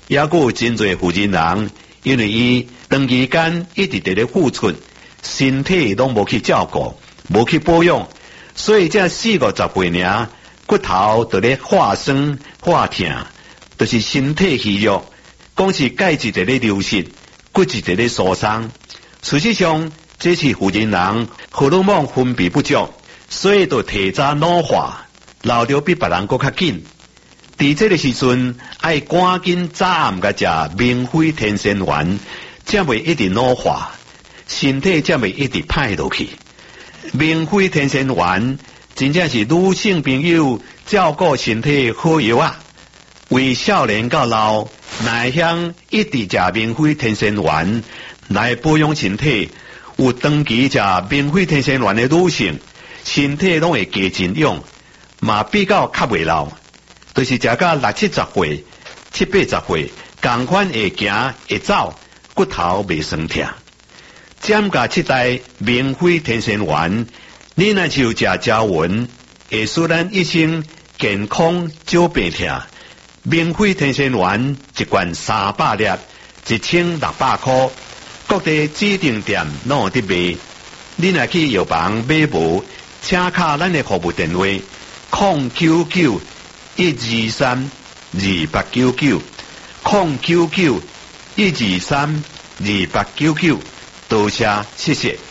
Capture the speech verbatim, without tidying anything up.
也佫有真侪负责人，因为伊长期间一直伫咧付出，身体拢无去照顾，无去保养，所以这四五十岁尔，骨头就咧化酸化痛，就是身体虚弱，讲是钙质伫咧流失，骨质伫咧疏松。事实上，这是负责人荷尔蒙分泌不足，所以就提早老化，老着比别人佫较紧。伫这个时阵，爱赶紧早暗甲食明辉天仙丸，才袂一直老化，身体才袂一直歹落去。明辉天仙丸真正是女性朋友照顾身体好药啊！为少年到老，乃向一直食明辉天仙丸来保养身体，有长期食明辉天仙丸的女性，身体拢会加真勇，嘛比较较袂老。就是食到六七十岁、七八十岁，同款会行会走，骨头袂酸痛。减价七代明辉天仙丸，你若就食胶丸，会使咱一生健康少病痛。明辉天仙丸一罐三百粒，一千六百块，各地指定店拢有得卖。你若去药房买无，请卡咱的服务电话：零九九一二三二八九九，零九九一二三二八九九，多谢谢谢。